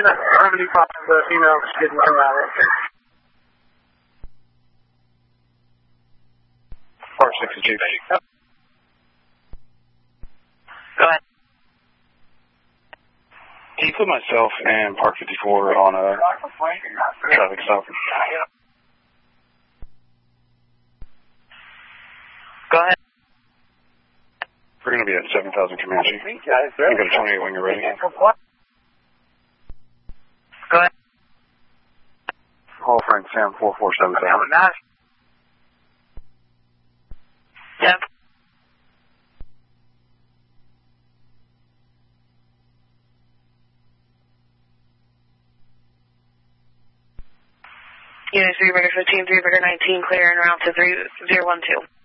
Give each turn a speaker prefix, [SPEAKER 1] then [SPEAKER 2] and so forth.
[SPEAKER 1] 75, the female didn't come out.
[SPEAKER 2] Park 6 is Jeep.
[SPEAKER 1] Yep.
[SPEAKER 3] Go ahead.
[SPEAKER 2] Can you put myself and Park 54 on a traffic stop?
[SPEAKER 3] Go ahead.
[SPEAKER 2] We're going to be at 7,000 Comanche. You can go to 28 when you're ready.
[SPEAKER 3] Go ahead.
[SPEAKER 2] Call Frank Sam 4477.
[SPEAKER 3] Yep. Unit 3, Breaker 15, 3, Breaker 19, clear en route to 3012.